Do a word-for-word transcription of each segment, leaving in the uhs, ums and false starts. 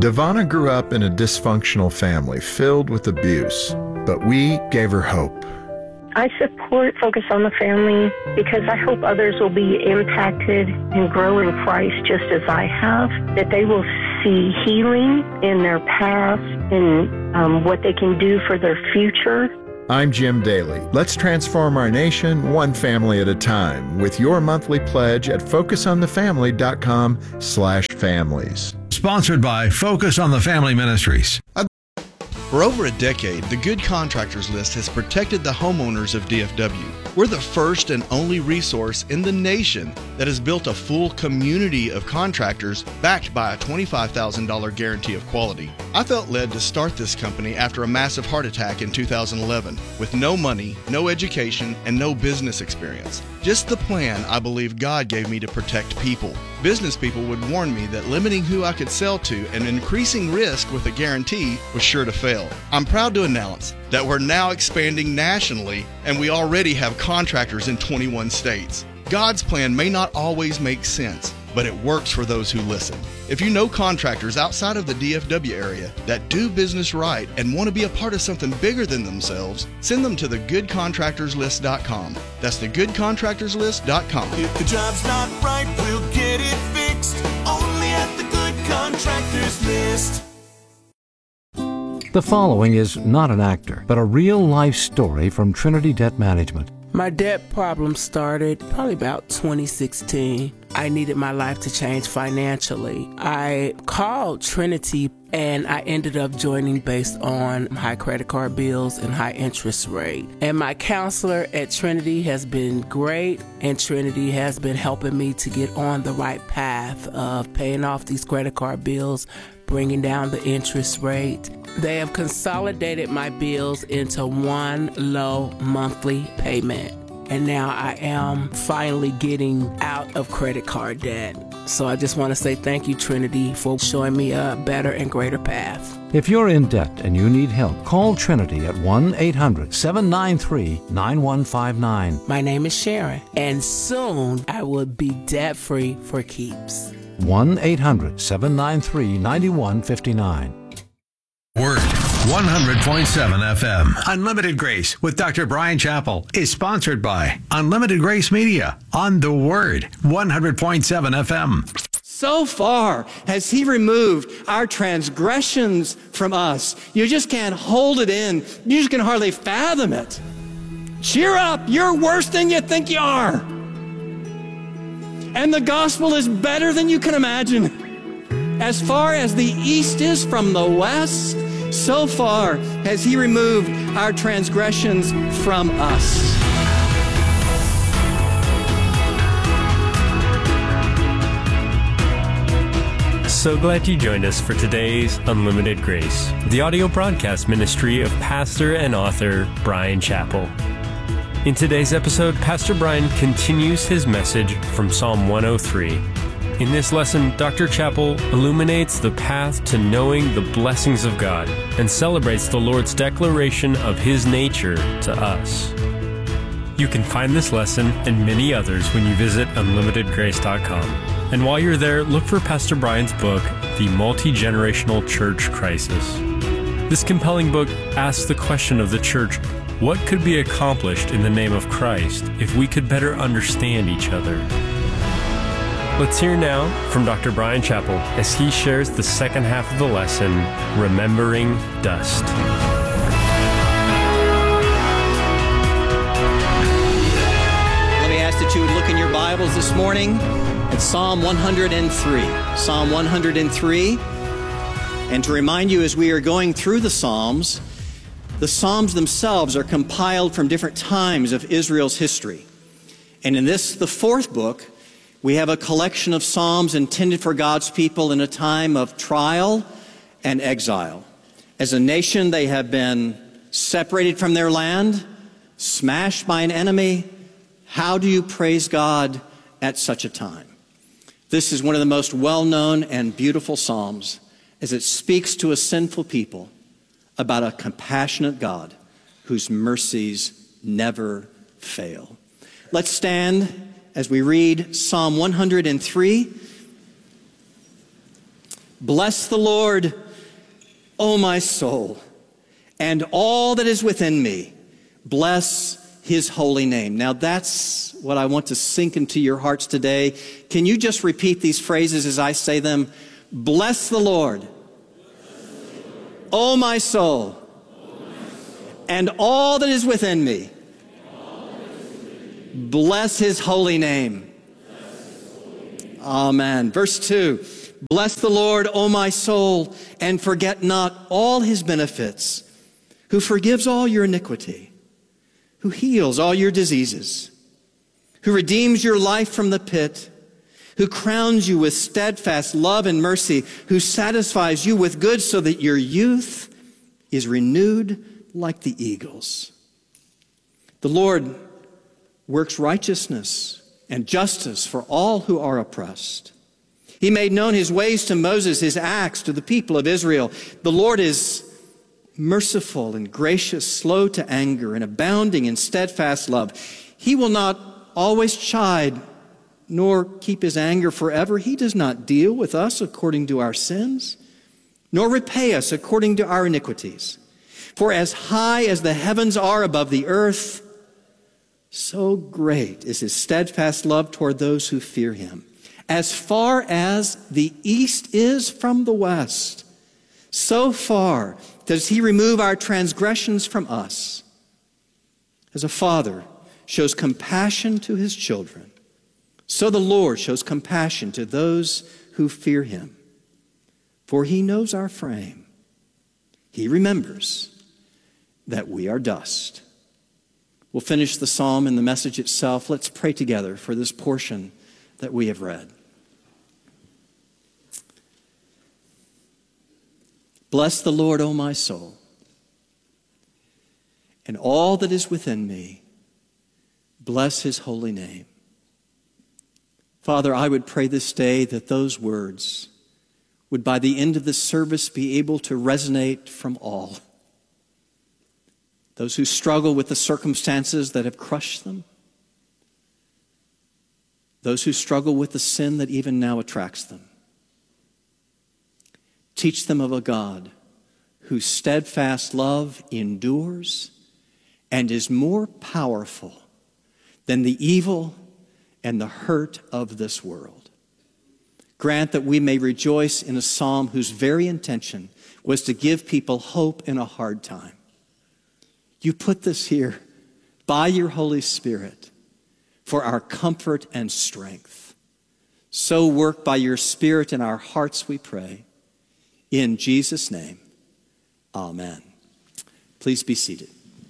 Devonna grew up in a dysfunctional family filled with abuse, but we gave her hope. I support Focus on the Family because I hope others will be impacted and grow in Christ just as I have, that they will see healing in their past and um, what they can do for their future. I'm Jim Daly. Let's transform our nation one family at a time with your monthly pledge at focus on the family dot com slash families. Sponsored by Focus on the Family Ministries. For over a decade, the Good Contractors List has protected the homeowners of D F W. We're the first and only resource in the nation that has built a full community of contractors backed by a twenty-five thousand dollars guarantee of quality. I felt led to start this company after a massive heart attack in two thousand eleven with no money, no education, and no business experience. Just the plan I believe God gave me to protect people. Business people would warn me that limiting who I could sell to and increasing risk with a guarantee was sure to fail. I'm proud to announce that we're now expanding nationally, and we already have contractors in twenty-one states. God's plan may not always make sense, but it works for those who listen. If you know contractors outside of the D F W area that do business right and want to be a part of something bigger than themselves, send them to the good contractors list dot com. That's the good contractors list dot com. If the job's not right, we'll get it fixed. Only at the Good Contractors List. The following is not an actor, but a real-life story from Trinity Debt Management. My debt problem started probably about twenty sixteen. I needed my life to change financially. I called Trinity and I ended up joining based on high credit card bills and high interest rate. And my counselor at Trinity has been great, and Trinity has been helping me to get on the right path of paying off these credit card bills, bringing down the interest rate. They have consolidated my bills into one low monthly payment. And now I am finally getting out of credit card debt. So I just want to say thank you, Trinity, for showing me a better and greater path. If you're in debt and you need help, call Trinity at one eight hundred seven nine three nine one five nine. My name is Sharon, and soon I will be debt-free for keeps. one eight hundred seven nine three nine one five nine. Word one hundred point seven F M. Unlimited Grace with Doctor Brian Chappell is sponsored by Unlimited Grace Media on The Word one hundred point seven F M. So far has he removed our transgressions from us. You just can't hold it in. You just can hardly fathom it. Cheer up. You're worse than you think you are. And the gospel is better than you can imagine. As far as the east is from the west, so far has he removed our transgressions from us. So glad you joined us for today's Unlimited Grace, the audio broadcast ministry of pastor and author Brian Chappell. In today's episode, Pastor Brian continues his message from Psalm one oh three. In this lesson, Doctor Chappell illuminates the path to knowing the blessings of God and celebrates the Lord's declaration of His nature to us. You can find this lesson and many others when you visit unlimited grace dot com. And while you're there, look for Pastor Brian's book, The Multi-Generational Church Crisis. This compelling book asks the question of the church, what could be accomplished in the name of Christ if we could better understand each other? Let's hear now from Doctor Brian Chappell as he shares the second half of the lesson, Remembering Dust. Let me ask that you would look in your Bibles this morning at Psalm one hundred three. Psalm one hundred three. And to remind you, as we are going through the Psalms, the Psalms themselves are compiled from different times of Israel's history. And in this, the fourth book, we have a collection of Psalms intended for God's people in a time of trial and exile. As a nation, they have been separated from their land, smashed by an enemy. How do you praise God at such a time? This is one of the most well-known and beautiful Psalms as it speaks to a sinful people about a compassionate God whose mercies never fail. Let's stand as we read Psalm one hundred three, Bless the Lord, O my soul, and all that is within me. Bless his holy name. Now that's what I want to sink into your hearts today. Can you just repeat these phrases as I say them? Bless the Lord, O my soul, and all that is within me. Bless his holy name. Amen. Verse two. Bless the Lord, O my soul, and forget not all his benefits, who forgives all your iniquity, who heals all your diseases, who redeems your life from the pit, who crowns you with steadfast love and mercy, who satisfies you with good so that your youth is renewed like the eagles. The Lord works righteousness and justice for all who are oppressed. He made known his ways to Moses, his acts to the people of Israel. The Lord is merciful and gracious, slow to anger, and abounding in steadfast love. He will not always chide, nor keep his anger forever. He does not deal with us according to our sins, nor repay us according to our iniquities. For as high as the heavens are above the earth, so great is his steadfast love toward those who fear him. As far as the east is from the west, so far does he remove our transgressions from us. As a father shows compassion to his children, so the Lord shows compassion to those who fear him. For he knows our frame. He remembers that we are dust. We'll finish the psalm and the message itself. Let's pray together for this portion that we have read. Bless the Lord, O my soul, and all that is within me. Bless his holy name. Father, I would pray this day that those words would by the end of the service be able to resonate from all. Those who struggle with the circumstances that have crushed them. Those who struggle with the sin that even now attracts them. Teach them of a God whose steadfast love endures and is more powerful than the evil and the hurt of this world. Grant that we may rejoice in a psalm whose very intention was to give people hope in a hard time. You put this here by your Holy Spirit for our comfort and strength. So work by your Spirit in our hearts, we pray. In Jesus' name, amen. Please be seated.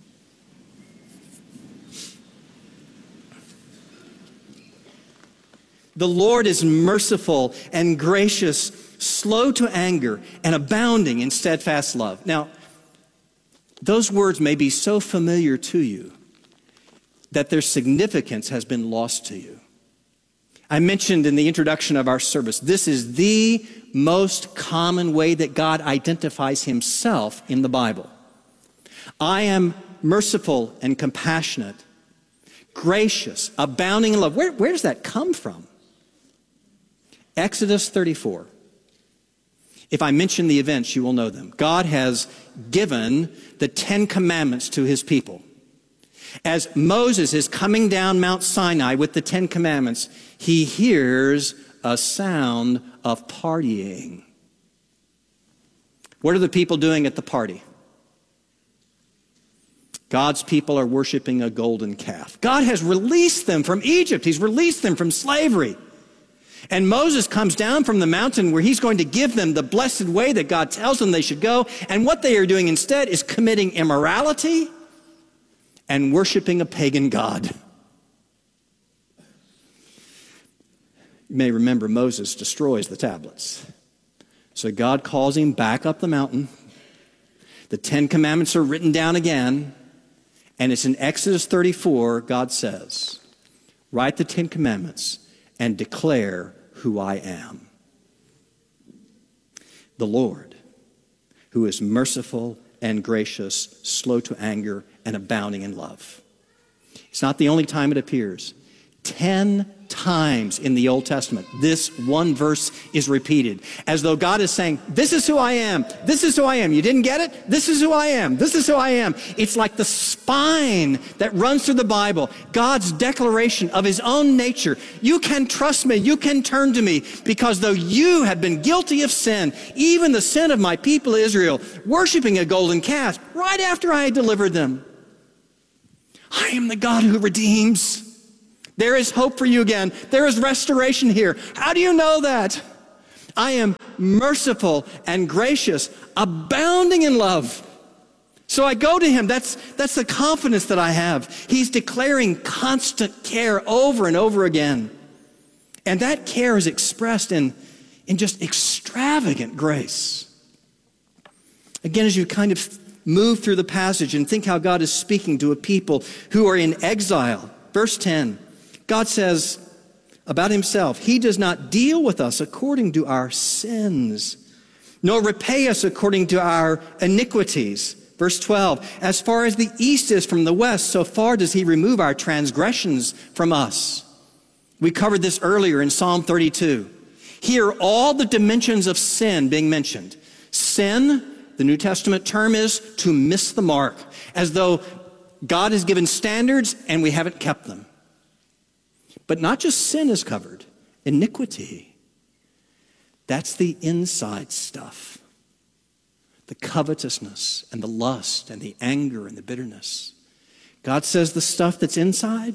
The Lord is merciful and gracious, slow to anger, and abounding in steadfast love. Now, those words may be so familiar to you that their significance has been lost to you. I mentioned in the introduction of our service, this is the most common way that God identifies himself in the Bible. I am merciful and compassionate, gracious, abounding in love. Where, where does that come from? Exodus thirty-four. If I mention the events, you will know them. God has given the Ten Commandments to his people. As Moses is coming down Mount Sinai with the Ten Commandments, he hears a sound of partying. What are the people doing at the party? God's people are worshiping a golden calf. God has released them from Egypt. He's released them from slavery. And Moses comes down from the mountain where he's going to give them the blessed way that God tells them they should go. And what they are doing instead is committing immorality and worshiping a pagan god. You may remember Moses destroys the tablets. So God calls him back up the mountain. The Ten Commandments are written down again. And it's in Exodus thirty-four, God says, write the Ten Commandments and declare who I am. The Lord, who is merciful and gracious, slow to anger, and abounding in love. It's not the only time it appears. Ten times in the Old Testament, this one verse is repeated, as though God is saying, this is who I am. This is who I am. You didn't get it? This is who I am. This is who I am. It's like the spine that runs through the Bible, God's declaration of his own nature. You can trust me. You can turn to me, because though you have been guilty of sin, even the sin of my people Israel, worshiping a golden calf right after I had delivered them, I am the God who redeems. There is hope for you again. There is restoration here. How do you know that? I am merciful and gracious, abounding in love. So I go to him. That's, that's the confidence that I have. He's declaring constant care over and over again. And that care is expressed in, in just extravagant grace. Again, as you kind of move through the passage and think how God is speaking to a people who are in exile. Verse ten. God says about himself, he does not deal with us according to our sins, nor repay us according to our iniquities. Verse twelve, as far as the east is from the west, so far does he remove our transgressions from us. We covered this earlier in Psalm thirty-two. Here are all the dimensions of sin being mentioned. Sin, the New Testament term is to miss the mark, as though God has given standards and we haven't kept them. But not just sin is covered, iniquity. That's the inside stuff. The covetousness and the lust and the anger and the bitterness. God says the stuff that's inside,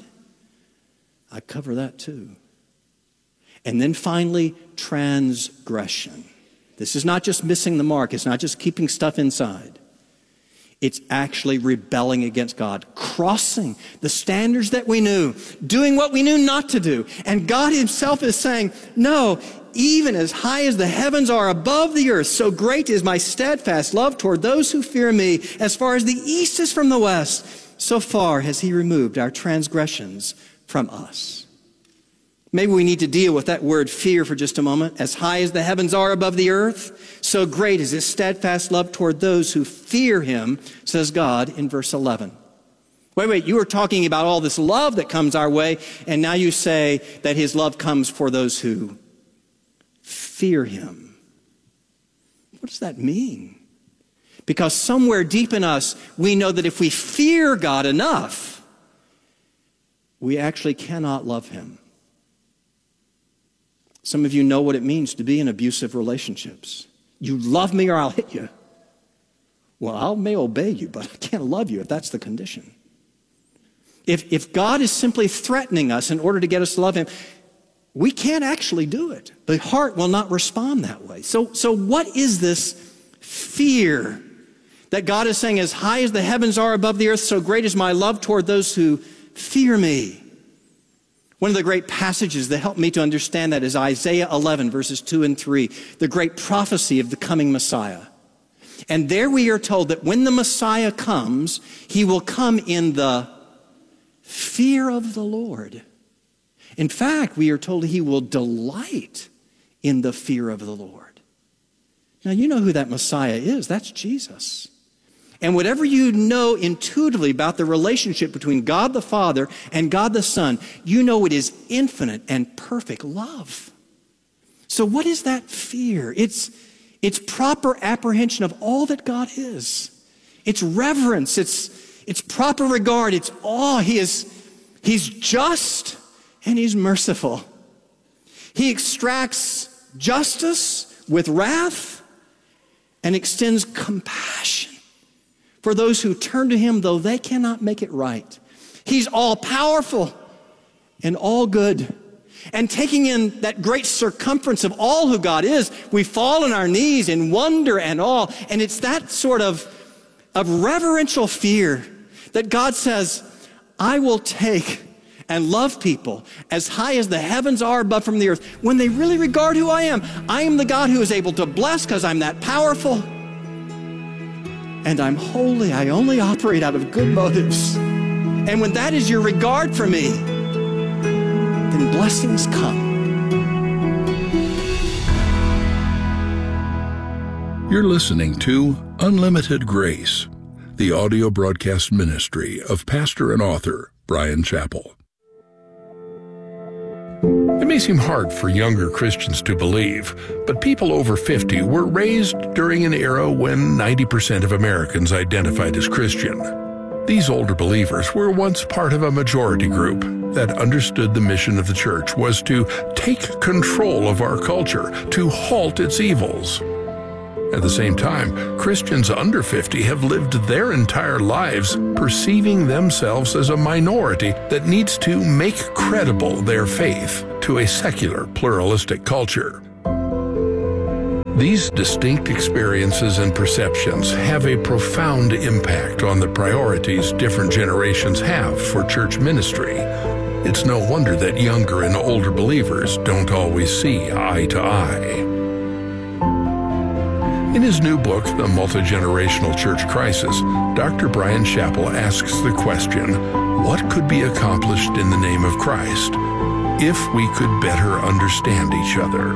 I cover that too. And then finally, transgression. This is not just missing the mark. It's not just keeping stuff inside. It's actually rebelling against God, crossing the standards that we knew, doing what we knew not to do. And God himself is saying, no, even as high as the heavens are above the earth, so great is my steadfast love toward those who fear me. As far as the east is from the west, so far has he removed our transgressions from us. Maybe we need to deal with that word fear for just a moment. As high as the heavens are above the earth, so great is his steadfast love toward those who fear him, says God in verse eleven. Wait, wait, you were talking about all this love that comes our way, and now you say that his love comes for those who fear him. What does that mean? Because somewhere deep in us, we know that if we fear God enough, we actually cannot love him. Some of you know what it means to be in abusive relationships. You love me or I'll hit you. Well, I may obey you, but I can't love you if that's the condition. If, if God is simply threatening us in order to get us to love him, we can't actually do it. The heart will not respond that way. So, so what is this fear that God is saying, as high as the heavens are above the earth, so great is my love toward those who fear me? One of the great passages that helped me to understand that is Isaiah eleven, verses two and three, the great prophecy of the coming Messiah. And there we are told that when the Messiah comes, he will come in the fear of the Lord. In fact, we are told he will delight in the fear of the Lord. Now, you know who that Messiah is. That's Jesus. And whatever you know intuitively about the relationship between God the Father and God the Son, you know it is infinite and perfect love. So what is that fear? It's, it's proper apprehension of all that God is. It's reverence. It's, it's proper regard. It's awe. He is, he's just and he's merciful. He extracts justice with wrath and extends compassion for those who turn to him, though they cannot make it right. He's all-powerful and all good. And taking in that great circumference of all who God is, we fall on our knees in wonder and awe. And it's that sort of, of reverential fear that God says, I will take and love people as high as the heavens are above from the earth when they really regard who I am. I am the God who is able to bless because I'm that powerful. And I'm holy. I only operate out of good motives. And when that is your regard for me, then blessings come. You're listening to Unlimited Grace, the audio broadcast ministry of pastor and author Bryan Chapell. It may seem hard for younger Christians to believe, but people over fifty were raised during an era when ninety percent of Americans identified as Christian. These older believers were once part of a majority group that understood the mission of the church was to take control of our culture, to halt its evils. At the same time, Christians under fifty have lived their entire lives perceiving themselves as a minority that needs to make credible their faith to a secular, pluralistic culture. These distinct experiences and perceptions have a profound impact on the priorities different generations have for church ministry. It's no wonder that younger and older believers don't always see eye to eye. In his new book, The Multi-Generational Church Crisis, Doctor Bryan Chapell asks the question, what could be accomplished in the name of Christ if we could better understand each other?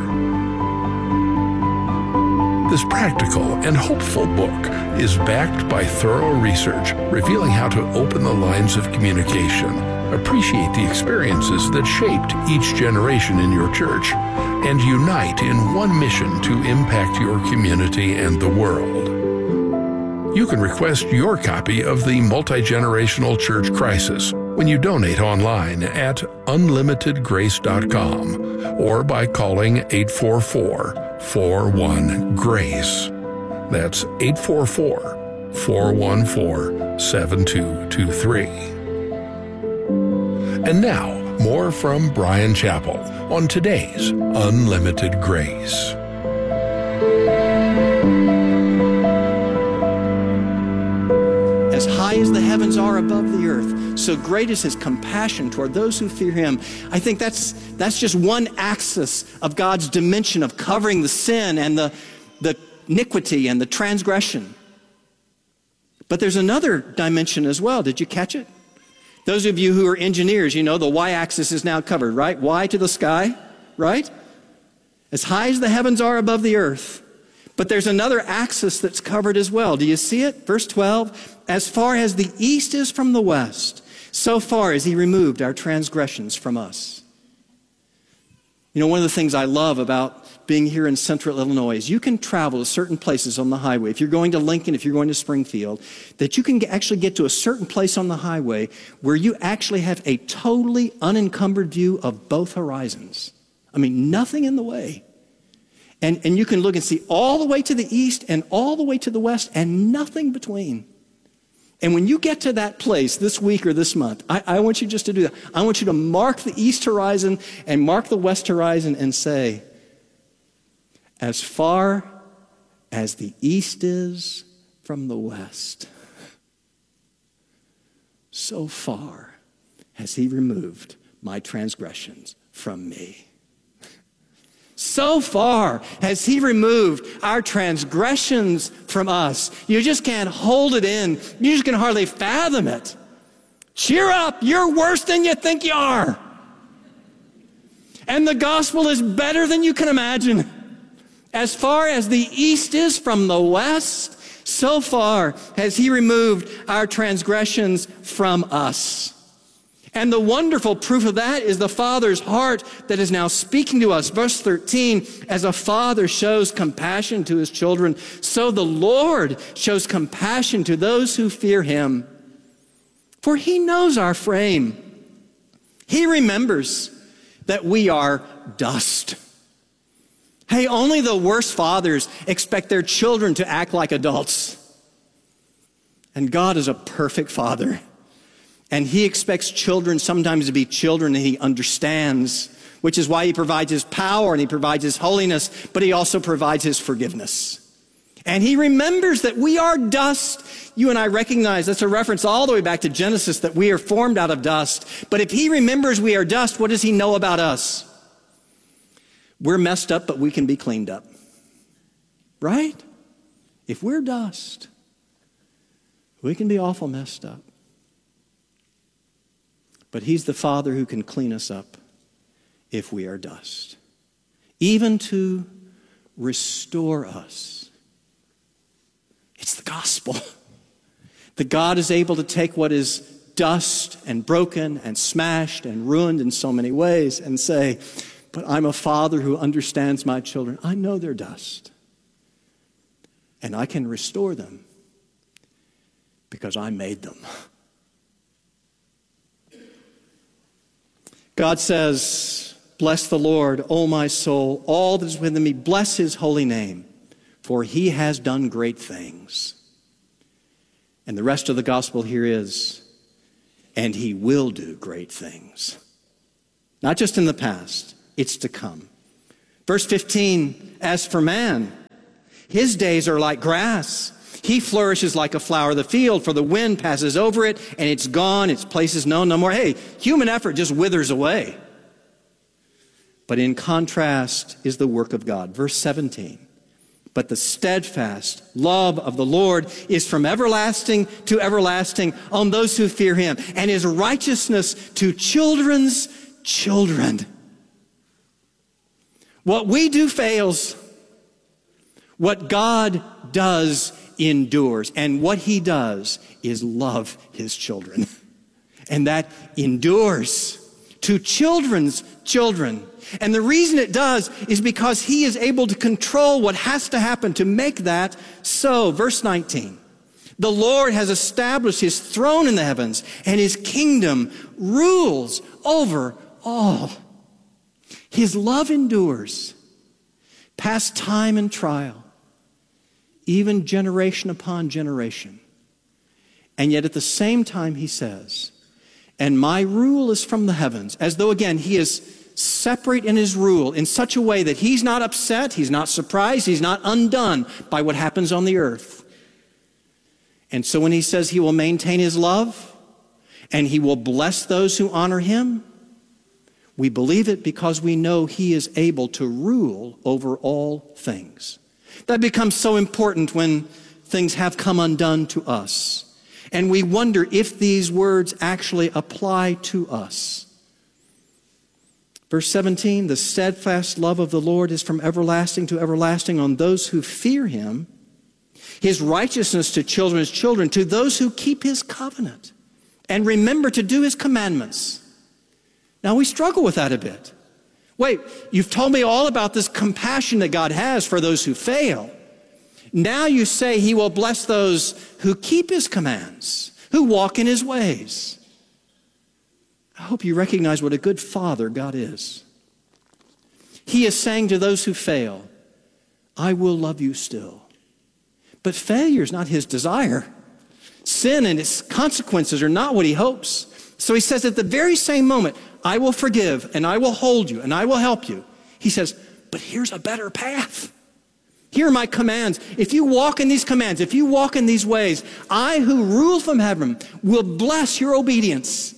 This practical and hopeful book is backed by thorough research revealing how to open the lines of communication, appreciate the experiences that shaped each generation in your church, and unite in one mission to impact your community and the world. You can request your copy of the Multi-Generational Church Crisis when you donate online at unlimited grace dot com or by calling eight four four, four one, GRACE. That's eight four four, four one four, seven two two three. And now, more from Bryan Chapell on today's Unlimited Grace. As high as the heavens are above the earth, so great is his compassion toward those who fear him. I think that's that's just one axis of God's dimension of covering the sin and the, the iniquity and the transgression. But there's another dimension as well. Did you catch it? Those of you who are engineers, you know the y-axis is now covered, right? Y to the sky, right? As high as the heavens are above the earth. But there's another axis that's covered as well. Do you see it? Verse twelve, as far as the east is from the west, so far as he removed our transgressions from us. You know, one of the things I love about being here in central Illinois is you can travel to certain places on the highway. If you're going to Lincoln, if you're going to Springfield, that you can actually get to a certain place on the highway where you actually have a totally unencumbered view of both horizons. I mean, nothing in the way. And, and you can look and see all the way to the east and all the way to the west and nothing between. And when you get to that place this week or this month, I, I want you just to do that. I want you to mark the east horizon and mark the west horizon and say, as far as the east is from the west, so far has he removed my transgressions from me. So far has he removed our transgressions from us. You just can't hold it in. You just can hardly fathom it. Cheer up. You're worse than you think you are. And the gospel is better than you can imagine. As far as the east is from the west, so far has he removed our transgressions from us. And the wonderful proof of that is the Father's heart that is now speaking to us. Verse thirteen, as a father shows compassion to his children, so the Lord shows compassion to those who fear him. For he knows our frame. He remembers that we are dust. Hey, only the worst fathers expect their children to act like adults. And God is a perfect father. And he expects children sometimes to be children that he understands, which is why he provides his power and he provides his holiness, but he also provides his forgiveness. And he remembers that we are dust. You and I recognize that's a reference all the way back to Genesis, that we are formed out of dust. But if he remembers we are dust, what does he know about us? We're messed up, but we can be cleaned up. Right? If we're dust, we can be awful messed up. But he's the Father who can clean us up if we are dust. Even to restore us. It's the gospel. That God is able to take what is dust and broken and smashed and ruined in so many ways and say, But I'm a father who understands my children. I know they're dust. And I can restore them because I made them. God says, bless the Lord, O my soul, all that is within me. Bless his holy name, for he has done great things. And the rest of the gospel here is, and he will do great things. Not just in the past, it's to come. Verse fifteen, as for man, his days are like grass. He flourishes like a flower of the field, for the wind passes over it, and it's gone, its place is known no more. Hey, human effort just withers away. But in contrast is the work of God. Verse seventeen, but the steadfast love of the Lord is from everlasting to everlasting on those who fear him, and his righteousness to children's children. What we do fails. What God does endures. And what he does is love his children. And that endures to children's children. And the reason it does is because he is able to control what has to happen to make that so. Verse nineteen. The Lord has established his throne in the heavens, and his kingdom rules over all. His love endures past time and trial, even generation upon generation. And yet at the same time he says, and my rule is from the heavens, as though again he is separate in his rule in such a way that he's not upset, he's not surprised, he's not undone by what happens on the earth. And so when he says he will maintain his love and he will bless those who honor him, we believe it because we know he is able to rule over all things. That becomes so important when things have come undone to us. And we wonder if these words actually apply to us. Verse seventeen, the steadfast love of the Lord is from everlasting to everlasting on those who fear him. His righteousness to children's children, to those who keep his covenant and remember to do his commandments. Now we struggle with that a bit. Wait, you've told me all about this compassion that God has for those who fail. Now you say he will bless those who keep his commands, who walk in his ways. I hope you recognize what a good father God is. He is saying to those who fail, I will love you still. But failure is not his desire. Sin and its consequences are not what he hopes. So he says at the very same moment, I will forgive and I will hold you and I will help you. He says, but here's a better path. Here are my commands. If you walk in these commands, if you walk in these ways, I who rule from heaven will bless your obedience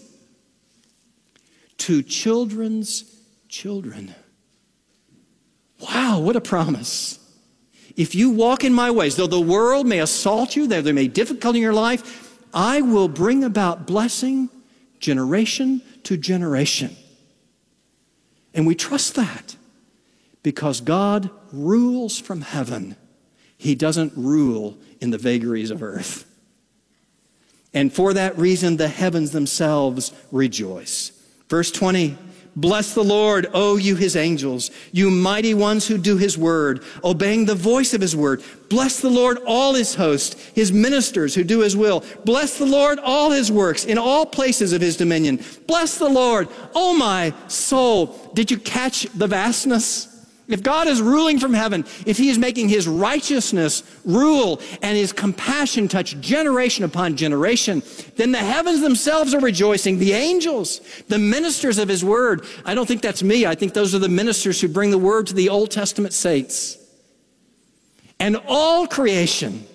to children's children. Wow, what a promise. If you walk in my ways, though the world may assault you, though there may be difficulty in your life, I will bring about blessing generation to generation. And we trust that because God rules from heaven. He doesn't rule in the vagaries of earth. And for that reason, the heavens themselves rejoice. Verse twenty, bless the Lord, O you his angels, you mighty ones who do his word, obeying the voice of his word. Bless the Lord, all his host, his ministers who do his will. Bless the Lord, all his works in all places of his dominion. Bless the Lord, O my soul. Did you catch the vastness? If God is ruling from heaven, if he is making his righteousness rule and his compassion touch generation upon generation, then the heavens themselves are rejoicing. The angels, the ministers of his word. I don't think that's me. I think those are the ministers who bring the word to the Old Testament saints. And all creation.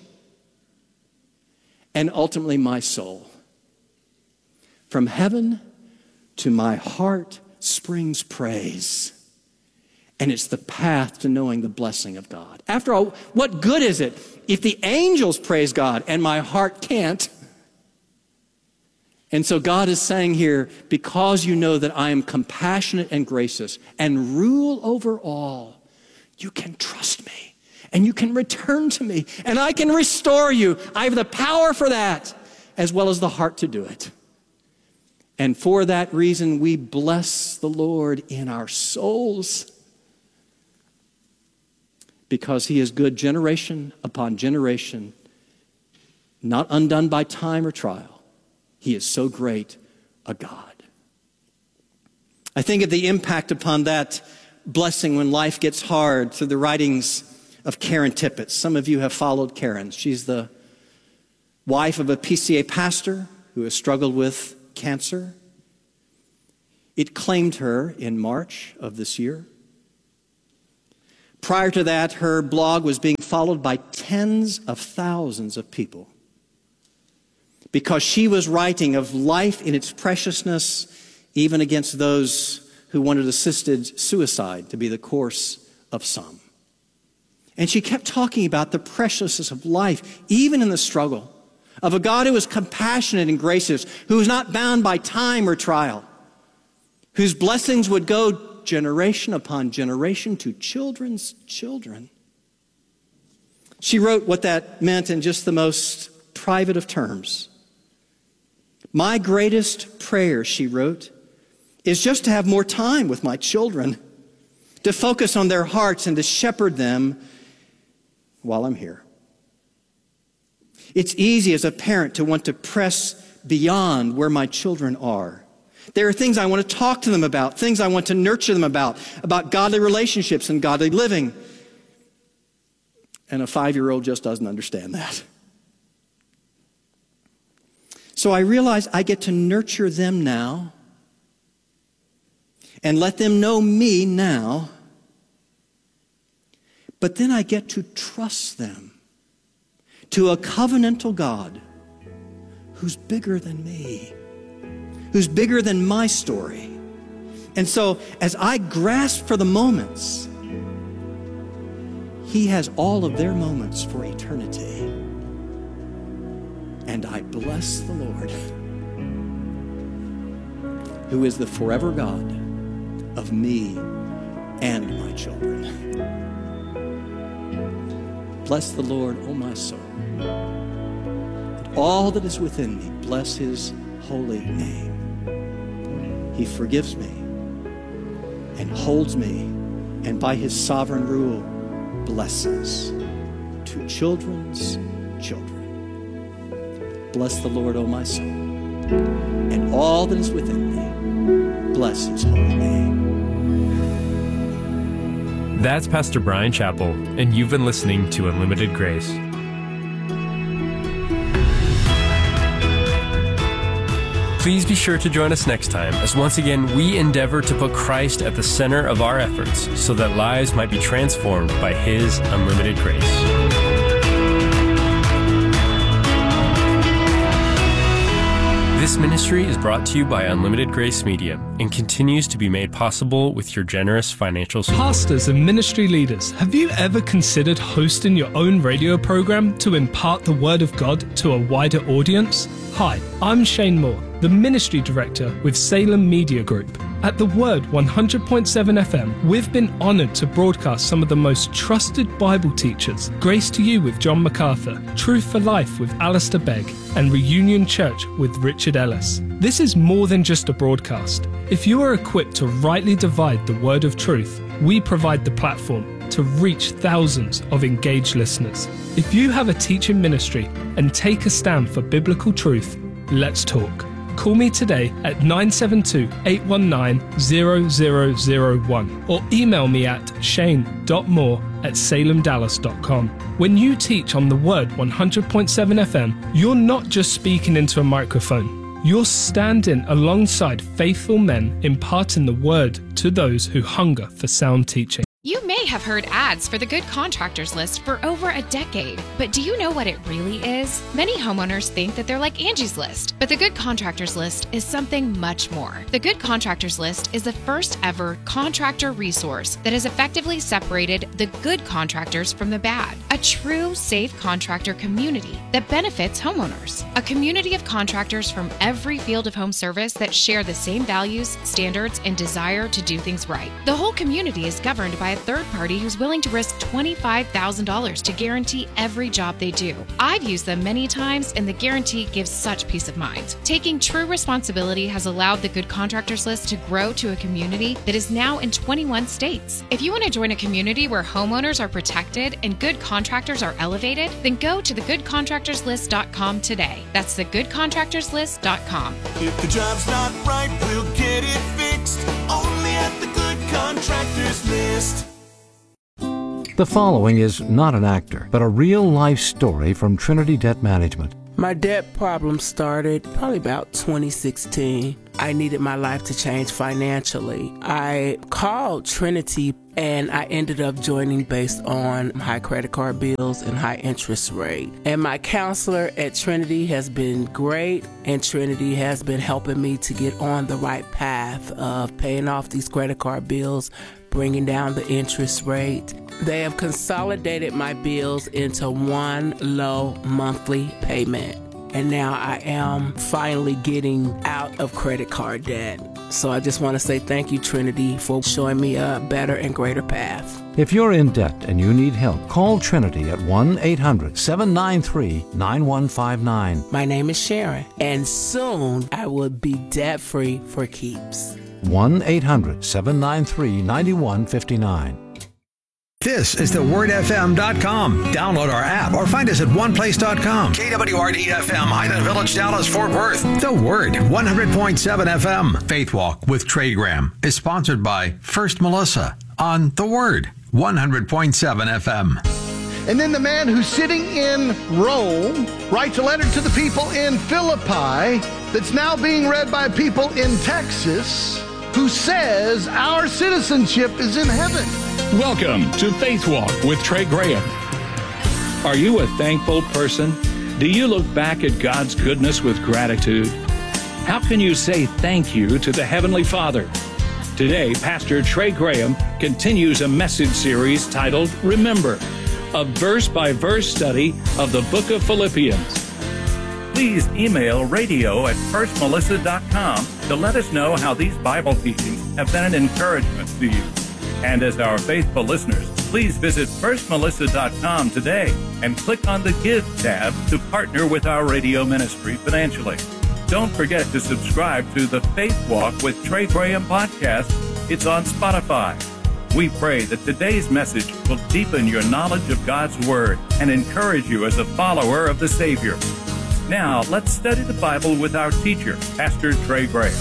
And ultimately my soul. From heaven to my heart springs praise. And it's the path to knowing the blessing of God. After all, what good is it if the angels praise God and my heart can't? And so God is saying here, because you know that I am compassionate and gracious and rule over all, you can trust me and you can return to me and I can restore you. I have the power for that as well as the heart to do it. And for that reason, we bless the Lord in our souls, because he is good generation upon generation, not undone by time or trial. He is so great a God. I think of the impact upon that blessing when life gets hard through the writings of Karen Tippett. Some of you have followed Karen. She's the wife of a P C A pastor who has struggled with cancer. It claimed her in March of this year. Prior to that, her blog was being followed by tens of thousands of people because she was writing of life in its preciousness, even against those who wanted assisted suicide to be the course of some. And she kept talking about the preciousness of life, even in the struggle, of a God who is compassionate and gracious, who is not bound by time or trial, whose blessings would go generation upon generation to children's children. She wrote what that meant in just the most private of terms. My greatest prayer, she wrote, is just to have more time with my children, to focus on their hearts and to shepherd them while I'm here. It's easy as a parent to want to press beyond where my children are. There are things I want to talk to them about, things I want to nurture them about, about godly relationships and godly living. And a five-year-old just doesn't understand that. So I realize I get to nurture them now and let them know me now. But then I get to trust them to a covenantal God who's bigger than me, who's bigger than my story. And so as I grasp for the moments, he has all of their moments for eternity. And I bless the Lord, who is the forever God of me and my children. Bless the Lord, O my soul, and all that is within me, bless his holy name. He forgives me and holds me, and by his sovereign rule, blesses to children's children. Bless the Lord, O my soul, and all that is within me, bless his holy name. That's Pastor Bryan Chapell, and you've been listening to Unlimited Grace. Please be sure to join us next time as once again we endeavor to put Christ at the center of our efforts so that lives might be transformed by his unlimited grace. This ministry is brought to you by Unlimited Grace Media and continues to be made possible with your generous financial support. Pastors and ministry leaders, have you ever considered hosting your own radio program to impart the Word of God to a wider audience? Hi, I'm Shane Moore, the Ministry Director with Salem Media Group. At The Word one hundred point seven F M, we've been honored to broadcast some of the most trusted Bible teachers, Grace to You with John MacArthur, Truth for Life with Alistair Begg, and Reunion Church with Richard Ellis. This is more than just a broadcast. If you are equipped to rightly divide the word of truth, we provide the platform to reach thousands of engaged listeners. If you have a teaching ministry and take a stand for biblical truth, let's talk. Call me today at nine seven two, eight one nine, zero zero zero one or email me at shane dot moore at salem dallas dot com. When you teach on The Word one hundred point seven F M, you're not just speaking into a microphone. You're standing alongside faithful men imparting the Word to those who hunger for sound teaching. You may have heard ads for the Good Contractors List for over a decade, but do you know what it really is? Many homeowners think that they're like Angie's List, but the Good Contractors List is something much more. The Good Contractors List is the first ever contractor resource that has effectively separated the good contractors from the bad. A true safe contractor community that benefits homeowners. A community of contractors from every field of home service that share the same values, standards, and desire to do things right. The whole community is governed by by a third party who's willing to risk twenty-five thousand dollars to guarantee every job they do. I've used them many times, and the guarantee gives such peace of mind. Taking true responsibility has allowed the Good Contractors List to grow to a community that is now in twenty-one states. If you want to join a community where homeowners are protected and good contractors are elevated, then go to the good contractors list dot com today. That's the good contractors list dot com. If the job's not right, we'll get it fixed. Only at the Good Contractors List. The following is not an actor, but a real-life story from Trinity Debt Management. My debt problem started probably about twenty sixteen. I needed my life to change financially. I called Trinity and I ended up joining based on high credit card bills and high interest rate. And my counselor at Trinity has been great, and Trinity has been helping me to get on the right path of paying off these credit card bills, bringing down the interest rate. They have consolidated my bills into one low monthly payment. And now I am finally getting out of credit card debt. So I just want to say thank you, Trinity, for showing me a better and greater path. If you're in debt and you need help, call Trinity at one eight hundred seven nine three nine one five nine. My name is Sharon, and soon I will be debt-free for keeps. one eight hundred seven nine three nine one five nine. This is the word f m dot com. Download our app or find us at one place dot com. K W R D F M, Highland Village, Dallas, Fort Worth. The Word, one hundred point seven F M. Faith Walk with Trey Graham is sponsored by First Melissa on The Word, one hundred point seven F M. And then the man who's sitting in Rome writes a letter to the people in Philippi that's now being read by people in Texas, who says our citizenship is in heaven. Welcome to Faith Walk with Trey Graham. Are you a thankful person? Do you look back at God's goodness with gratitude? How can you say thank you to the Heavenly Father? Today, Pastor Trey Graham continues a message series titled Remember, a verse-by-verse study of the book of Philippians. Please email radio at first melissa dot com to let us know how these Bible teachings have been an encouragement to you. And as our faithful listeners, please visit first melissa dot com today and click on the Give tab to partner with our radio ministry financially. Don't forget to subscribe to the Faith Walk with Trey Graham podcast. It's on Spotify. We pray that today's message will deepen your knowledge of God's Word and encourage you as a follower of the Savior. Now, let's study the Bible with our teacher, Pastor Trey Graham.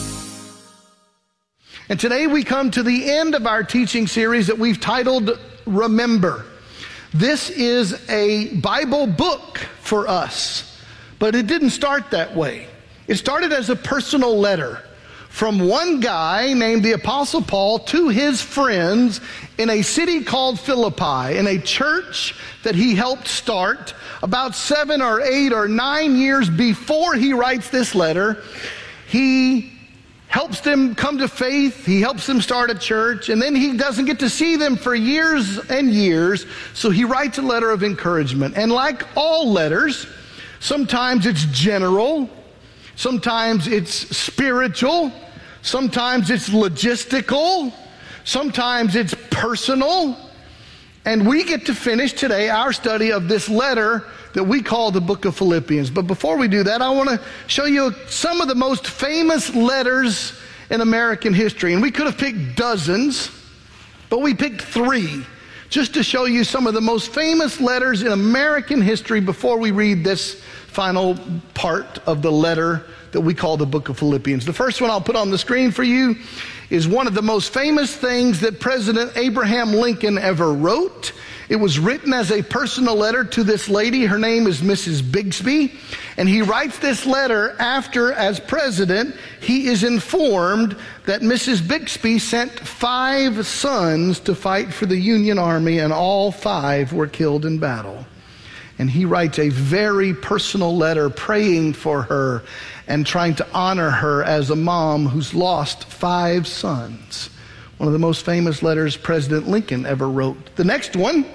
And today we come to the end of our teaching series that we've titled Remember. This is a Bible book for us, but it didn't start that way. It started as a personal letter from one guy named the Apostle Paul to his friends in a city called Philippi, in a church that he helped start about seven or eight or nine years before he writes this letter. He helps them come to faith, he helps them start a church, and then he doesn't get to see them for years and years, so he writes a letter of encouragement. And like all letters, sometimes it's general, sometimes it's spiritual, sometimes it's logistical, sometimes it's personal. And we get to finish today our study of this letter that we call the book of Philippians. But before we do that, I want to show you some of the most famous letters in American history. And we could have picked dozens, but we picked three just to show you some of the most famous letters in American history before we read this final part of the letter that we call the book of Philippians. The first one I'll put on the screen for you is one of the most famous things that President Abraham Lincoln ever wrote. It was written as a personal letter to this lady. Her name is Missus Bixby. And he writes this letter after, as president, he is informed that Missus Bixby sent five sons to fight for the Union Army, and all five were killed in battle. And he writes a very personal letter praying for her and trying to honor her as a mom who's lost five sons. One of the most famous letters President Lincoln ever wrote. The next one,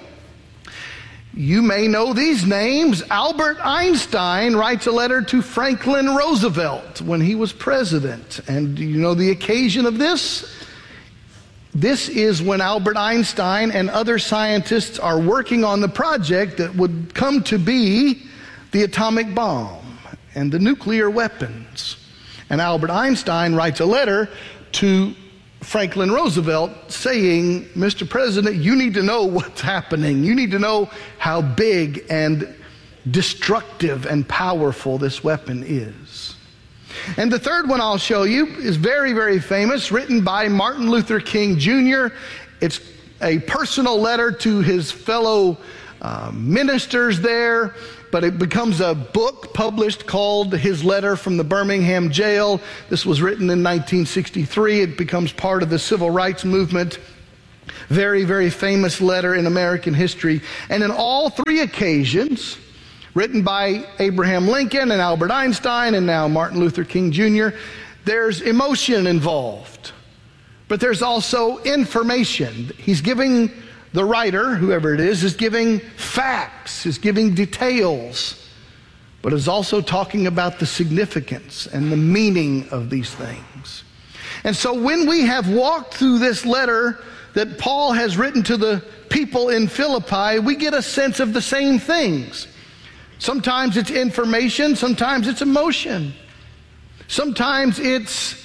you may know these names. Albert Einstein writes a letter to Franklin Roosevelt when he was president. And do you know the occasion of this? This is when Albert Einstein and other scientists are working on the project that would come to be the atomic bomb and the nuclear weapons. And Albert Einstein writes a letter to Franklin Roosevelt saying, Mister President, you need to know what's happening. You need to know how big and destructive and powerful this weapon is. And the third one I'll show you is very, very famous, written by Martin Luther King Junior It's a personal letter to his fellow uh, ministers there, but it becomes a book published called His Letter from the Birmingham Jail. This was written in nineteen sixty-three. It becomes part of the civil rights movement. Very, very famous letter in American history. And in all three occasions, written by Abraham Lincoln and Albert Einstein and now Martin Luther King Junior, there's emotion involved, but there's also information. He's giving, the writer, whoever it is, is giving facts, is giving details, but is also talking about the significance and the meaning of these things. And so when we have walked through this letter that Paul has written to the people in Philippi, we get a sense of the same things. Sometimes it's information, sometimes it's emotion. Sometimes it's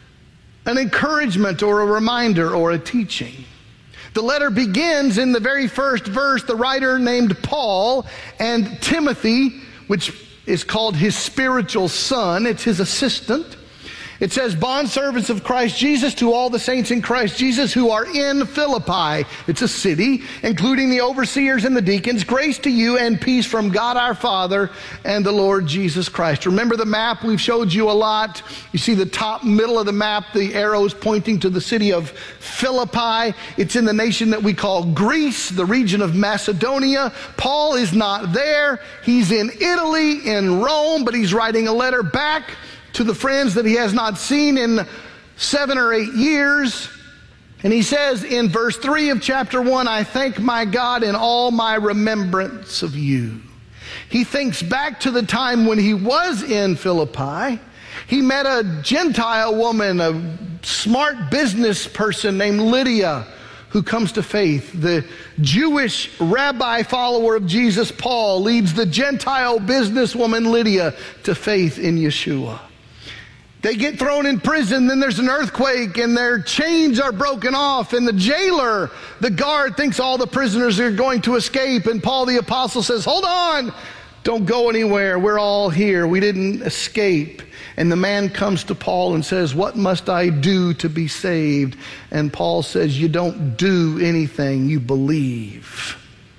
an encouragement or a reminder or a teaching. The letter begins in the very first verse, the writer named Paul and Timothy, which is called his spiritual son, it's his assistant. It says, bondservants of Christ Jesus to all the saints in Christ Jesus who are in Philippi. It's a city, including the overseers and the deacons. Grace to you and peace from God our Father and the Lord Jesus Christ. Remember the map? We've showed you a lot. You see the top middle of the map, the arrows pointing to the city of Philippi. It's in the nation that we call Greece, the region of Macedonia. Paul is not there. He's in Italy, in Rome, but he's writing a letter back to the friends that he has not seen in seven or eight years. And he says in verse three of chapter one, I thank my God in all my remembrance of you. He thinks back to the time when he was in Philippi. He met a Gentile woman, a smart business person named Lydia, who comes to faith. The Jewish rabbi follower of Jesus, Paul, leads the Gentile businesswoman Lydia to faith in Yeshua. They get thrown in prison, then there's an earthquake, and their chains are broken off, and the jailer, the guard, thinks all the prisoners are going to escape, and Paul the apostle says, hold on, don't go anywhere, we're all here, we didn't escape. And the man comes to Paul and says, what must I do to be saved? And Paul says, you don't do anything, you believe.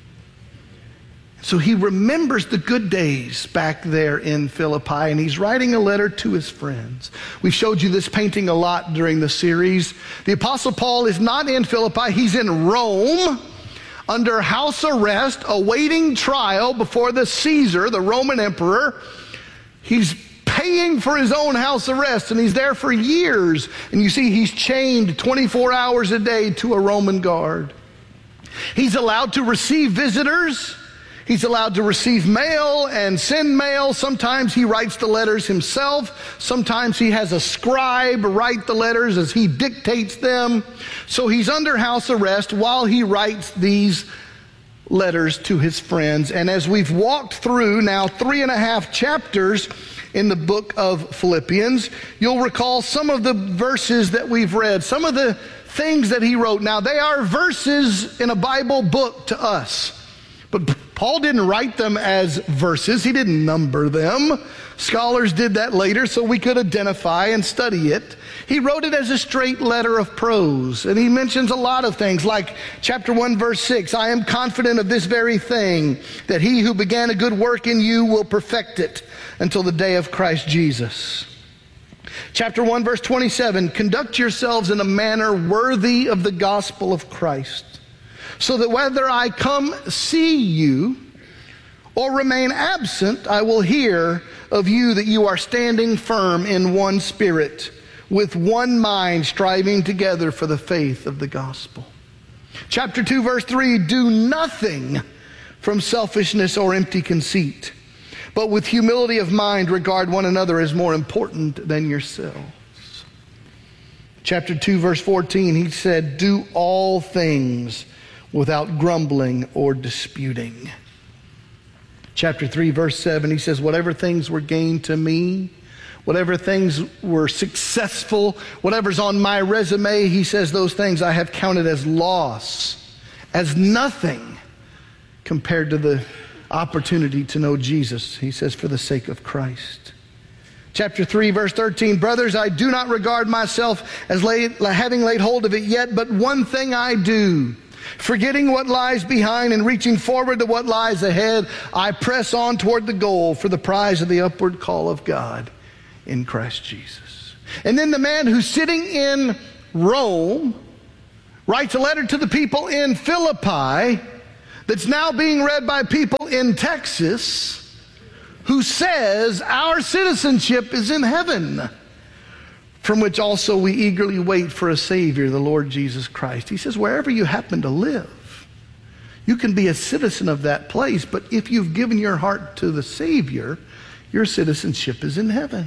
So he remembers the good days back there in Philippi, and he's writing a letter to his friends. We showed you this painting a lot during the series. The Apostle Paul is not in Philippi, he's in Rome, under house arrest, awaiting trial before the Caesar, the Roman emperor. He's paying for his own house arrest, and he's there for years. And you see he's chained twenty-four hours a day to a Roman guard. He's allowed to receive visitors. He's allowed to receive mail and send mail. Sometimes he writes the letters himself. Sometimes he has a scribe write the letters as he dictates them. So he's under house arrest while he writes these letters to his friends. And as we've walked through now three and a half chapters in the book of Philippians, you'll recall some of the verses that we've read, some of the things that he wrote. Now, they are verses in a Bible book to us. But Paul didn't write them as verses. He didn't number them. Scholars did that later so we could identify and study it. He wrote it as a straight letter of prose. And he mentions a lot of things like chapter one, verse six. I am confident of this very thing, that he who began a good work in you will perfect it until the day of Christ Jesus. Chapter one, verse twenty-seven. Conduct yourselves in a manner worthy of the gospel of Christ, so that whether I come see you or remain absent, I will hear of you that you are standing firm in one spirit, with one mind, striving together for the faith of the gospel. Chapter two, verse three, do nothing from selfishness or empty conceit, but with humility of mind regard one another as more important than yourselves. Chapter two, verse fourteen, he said, do all things without grumbling or disputing. Chapter three, verse seven, he says, whatever things were gained to me, whatever things were successful, whatever's on my resume, he says, those things I have counted as loss, as nothing compared to the opportunity to know Jesus. He says, for the sake of Christ. Chapter three, verse thirteen, brothers, I do not regard myself as laid, having laid hold of it yet, but one thing I do, forgetting what lies behind and reaching forward to what lies ahead, I press on toward the goal for the prize of the upward call of God in Christ Jesus. And then the man who's sitting in Rome writes a letter to the people in Philippi that's now being read by people in Texas, who says our citizenship is in heaven, from which also we eagerly wait for a Savior, the Lord Jesus Christ. He says wherever you happen to live, you can be a citizen of that place, but if you've given your heart to the Savior, your citizenship is in heaven.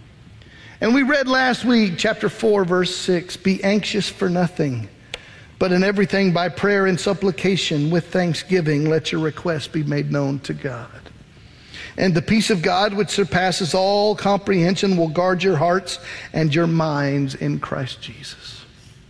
And we read last week, chapter four, verse six, be anxious for nothing, but in everything by prayer and supplication with thanksgiving, let your requests be made known to God. And the peace of God, which surpasses all comprehension, will guard your hearts and your minds in Christ Jesus.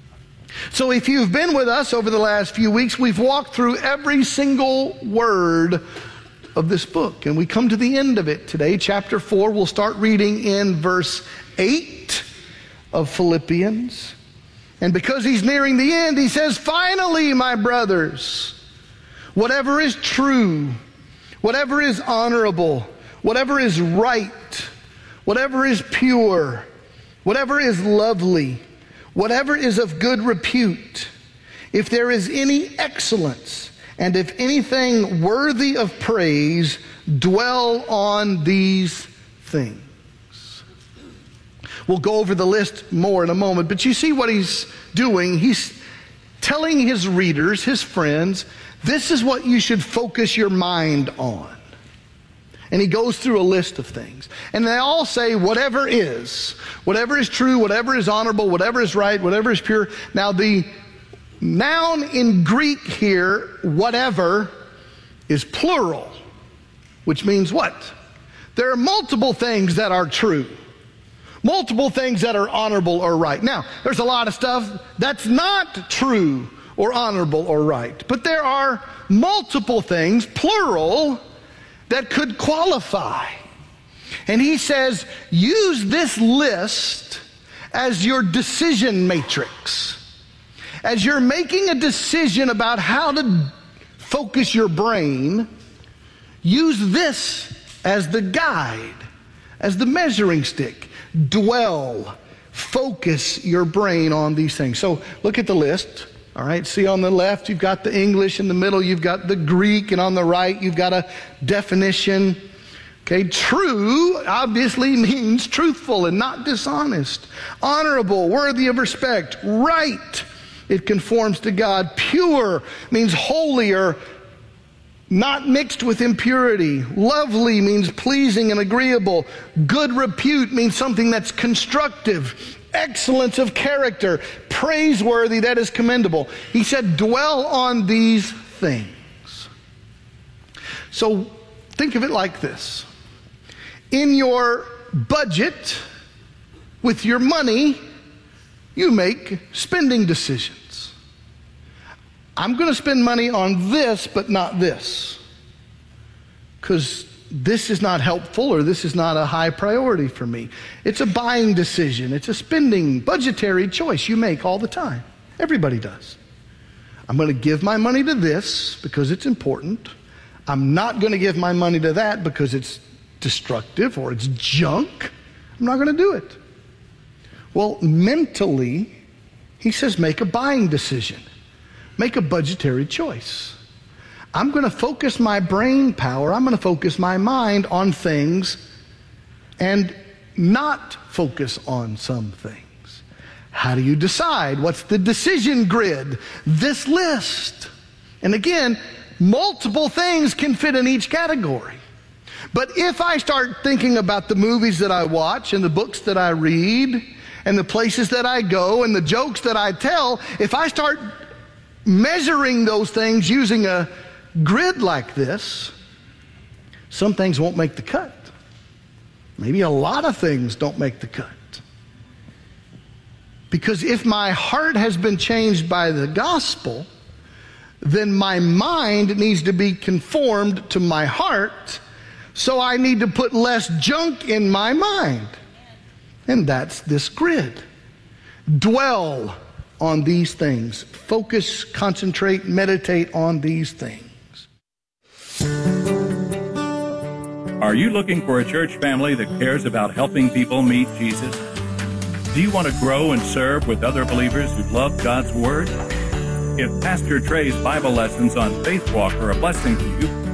So if you've been with us over the last few weeks, we've walked through every single word of this book. And we come to the end of it today. Chapter four, we'll start reading in verse eight of Philippians. And because he's nearing the end, he says, finally, my brothers, whatever is true, whatever is honorable, whatever is right, whatever is pure, whatever is lovely, whatever is of good repute, if there is any excellence, and if anything worthy of praise, dwell on these things. We'll go over the list more in a moment, but you see what he's doing. He's telling his readers, his friends, this is what you should focus your mind on. And he goes through a list of things. And they all say whatever is. Whatever is true, whatever is honorable, whatever is right, whatever is pure. Now the noun in Greek here, whatever, is plural. Which means what? There are multiple things that are true. Multiple things that are honorable or right. Now, there's a lot of stuff that's not true or honorable or right. But there are multiple things, plural, that could qualify. And he says, use this list as your decision matrix. As you're making a decision about how to focus your brain, use this as the guide, as the measuring stick. Dwell, focus your brain on these things. So look at the list. All right, see on the left, you've got the English. In the middle, you've got the Greek. And on the right, you've got a definition. Okay, true obviously means truthful and not dishonest. Honorable, worthy of respect. Right, it conforms to God. Pure means holy or not mixed with impurity. Lovely means pleasing and agreeable. Good repute means something that's constructive. Excellence of character, praiseworthy, that is commendable. He said, dwell on these things. So think of it like this. In your budget, with your money, you make spending decisions. I'm going to spend money on this, but not this, because this is not helpful or this is not a high priority for me. It's a buying decision. It's a spending, budgetary choice you make all the time. Everybody does. I'm going to give my money to this because it's important. I'm not going to give my money to that because it's destructive or it's junk. I'm not going to do it. Well, mentally, he says make a buying decision. Make a budgetary choice. I'm going to focus my brain power, I'm going to focus my mind on things and not focus on some things. How do you decide? What's the decision grid? This list. And again, multiple things can fit in each category. But if I start thinking about the movies that I watch and the books that I read and the places that I go and the jokes that I tell, if I start measuring those things using a grid like this, some things won't make the cut. Maybe a lot of things don't make the cut. Because if my heart has been changed by the gospel, then my mind needs to be conformed to my heart, so I need to put less junk in my mind. And that's this grid. Dwell on these things. Focus, concentrate, meditate on these things. Are you looking for a church family that cares about helping people meet Jesus? Do you want to grow and serve with other believers who love God's Word? If Pastor Trey's Bible lessons on Faith Walk are a blessing to you,